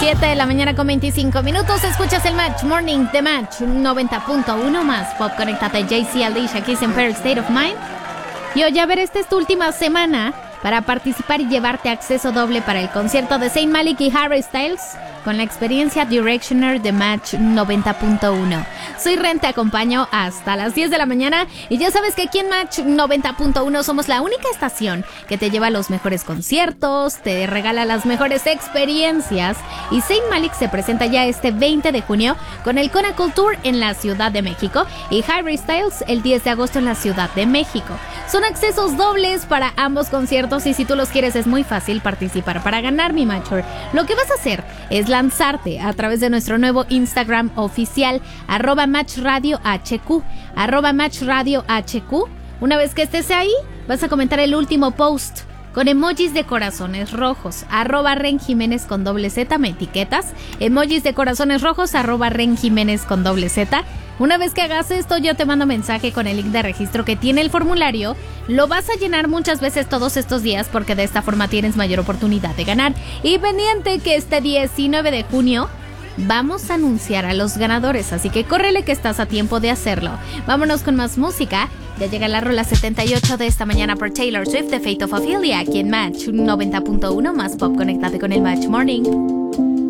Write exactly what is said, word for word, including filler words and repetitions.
siete de la mañana con veinticinco minutos. Escuchas el Match Morning de Match noventa punto uno más Pop. Conéctate, J C, Alicia Keys en Fair State of Mind. Y oye, a ver, esta es tu última semana para participar y llevarte acceso doble para el concierto de Zayn Malik y Harry Styles con la experiencia Directioner de Match noventa punto uno. Soy Ren, te acompaño hasta las diez de la mañana y ya sabes que aquí en Match noventa punto uno somos la única estación que te lleva a los mejores conciertos, te regala las mejores experiencias, y Zayn Malik se presenta ya este veinte de junio con el Conacool Tour en la Ciudad de México y Harry Styles el diez de agosto en la Ciudad de México. Son accesos dobles para ambos conciertos y si tú los quieres es muy fácil participar para ganar, mi Matcher. Lo que vas a hacer es lanzarte a través de nuestro nuevo Instagram oficial, arroba Match Radio H Q, arroba Match Radio H Q. Una vez que estés ahí, vas a comentar el último post con emojis de corazones rojos, arroba Ren Jiménez con doble Z, me etiquetas, emojis de corazones rojos, arroba Ren Jiménez con doble Z. Una vez que hagas esto, yo te mando mensaje con el link de registro que tiene el formulario. Lo vas a llenar muchas veces todos estos días porque de esta forma tienes mayor oportunidad de ganar. Y pendiente que este diecinueve de junio vamos a anunciar a los ganadores, así que córrele que estás a tiempo de hacerlo. Vámonos con más música. Ya llega la rola setenta y ocho de esta mañana por Taylor Swift, The Fate of Ophelia, aquí en Match noventa punto uno más Pop. Conéctate con el Match Morning.